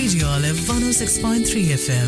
Radio Olive 106.3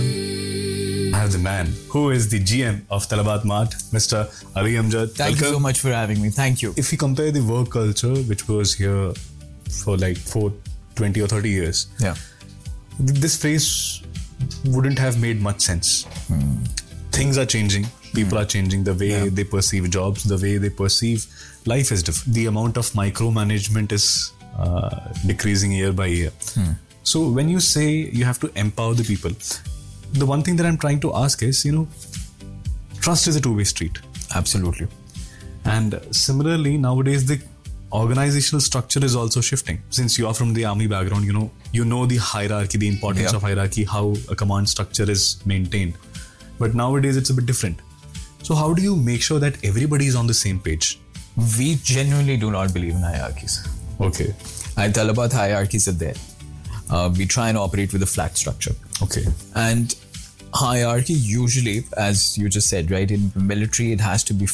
FM. I have the man who is the GM of Talabat Mart, Mr. Ali Amjad. Thank you so much for having me. Thank you. If we compare the work culture, which was here for like 20 or 30 years, this phrase wouldn't have made much sense. Things are changing. People are changing. The way they perceive jobs, the way they perceive life is different. The amount of micromanagement is decreasing year by year. So when you say you have to empower the people, the one thing that I'm trying to ask is, trust is a two-way street. Absolutely. And similarly, nowadays the organizational structure is also shifting. Since you are from the army background, you know the hierarchy, the importance of hierarchy, how a command structure is maintained. But nowadays it's a bit different. So how do you make sure that everybody is on the same page? We genuinely do not believe in hierarchies. Okay. At Talabat, hierarchies are there. We try and operate with a flat structure. Okay. And hierarchy usually, as you just said, right, in military, it has to be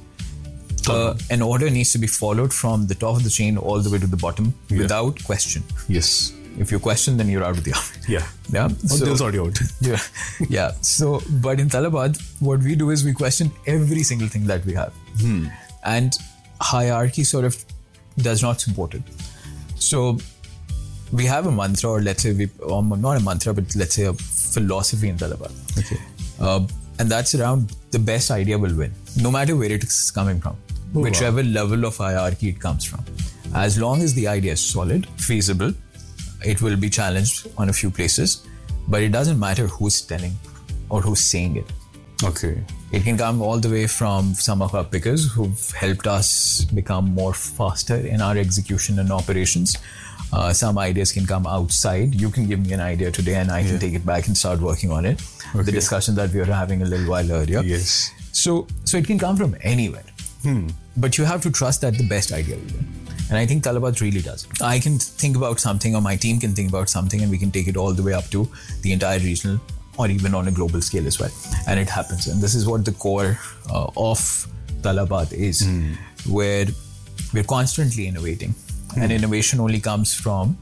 an order needs to be followed from the top of the chain all the way to the bottom without question. Yes. If you question, then you're out of the army. Yeah. So, they'll sort you out. Yeah. So, but in Talabat, what we do is we question every single thing that we have. And hierarchy sort of does not support it. So, we have a mantra, or let's say, not a mantra, but let's say a philosophy in Talabat. Okay. And that's around the best idea will win, no matter where it is coming from, whichever level of hierarchy it comes from. As long as the idea is solid, feasible, it will be challenged on a few places, but it doesn't matter who's telling or who's saying it. Okay. It can come all the way from some of our pickers who've helped us become more faster in our execution and operations. Some ideas can come outside. You can give me an idea today and I can take it back and start working on it. Okay. The discussion that we were having a little while earlier. Yes. So it can come from anywhere. But you have to trust that the best idea will win. And I think Talabat really does. I can think about something, or my team can think about something, and we can take it all the way up to the entire regional or even on a global scale as well. And it happens. And this is what the core of Talabat is, where we're constantly innovating. And innovation only comes from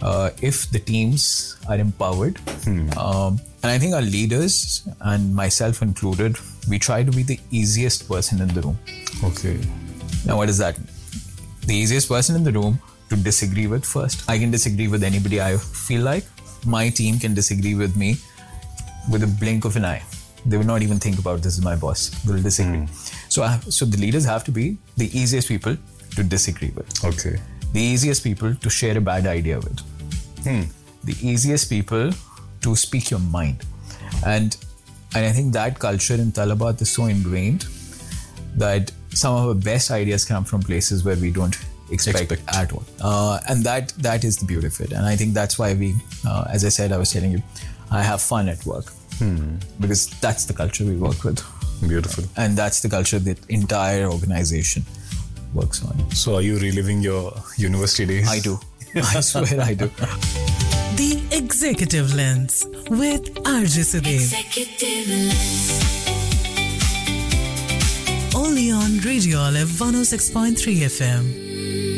if the teams are empowered. And I think our leaders, and myself included, we try to be the easiest person in the room. Okay. Now, what does that mean? The easiest person in the room to disagree with first. I can disagree with anybody I feel like. My team can disagree with me with a blink of an eye. They will not even think about this is my boss. They will disagree. So the leaders have to be the easiest people to disagree with. Okay. The easiest people to share a bad idea with. The easiest people to speak your mind. And I think that culture in Talabat is so ingrained that some of our best ideas come from places where we don't expect. At all. And that is the beauty of it. And I think that's why we, as I said, I was telling you, I have fun at work. Because that's the culture we work with. Beautiful. And that's the culture the entire organization works on. So are you reliving your university days? I do. I swear I do. The Executive Lens with RJ Sudev. Executive Lens. Only on Radio Olive 106.3 FM.